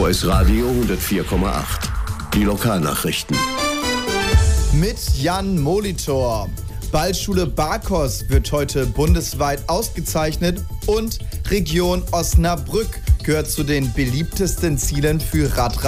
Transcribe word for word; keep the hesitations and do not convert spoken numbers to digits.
Voice Radio hundertvier Komma acht. Die Lokalnachrichten. Mit Jan Molitor. Ballschule Barkos wird heute bundesweit ausgezeichnet und Region Osnabrück gehört zu den beliebtesten Zielen für Radreisen